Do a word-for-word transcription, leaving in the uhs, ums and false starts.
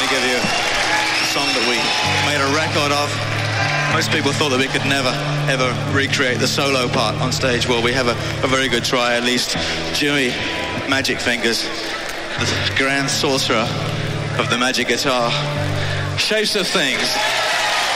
to give you a song that we made a record of. Most people thought that we could never, ever recreate the solo part on stage. Well, we have a, a very good try, at least. Jimmy Magic Fingers, the grand sorcerer of the magic guitar, Shapes of Things.